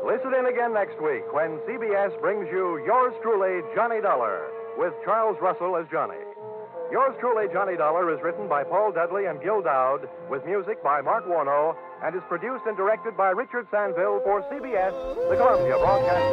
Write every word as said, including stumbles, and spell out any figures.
Listen in again next week when C B S brings you Yours Truly, Johnny Dollar, with Charles Russell as Johnny. Yours Truly, Johnny Dollar is written by Paul Dudley and Gil Dowd, with music by Mark Warno, and is produced and directed by Richard Sanville for C B S, the Columbia Broadcasting